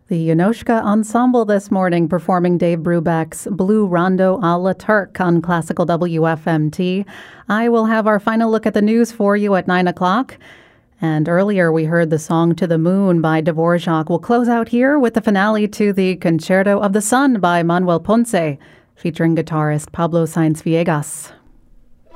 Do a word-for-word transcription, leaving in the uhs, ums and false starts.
The Yonoshka Ensemble this morning performing Dave Brubeck's Blue Rondo a la Turk on Classical W F M T. I will have our final look at the news for you at nine o'clock. And earlier we heard the song To the Moon by Dvorak. We'll close out here with the finale to the Concerto of the Sun by Manuel Ponce, featuring guitarist Pablo Sainz Viegas.